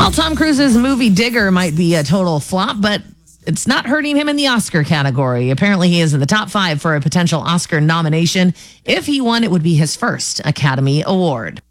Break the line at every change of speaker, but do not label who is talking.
Well, Tom Cruise's movie Digger might be a total flop, but it's not hurting him in the Oscar category. Apparently, he is in the top 5 for a potential Oscar nomination. If he won, it would be his first Academy Award.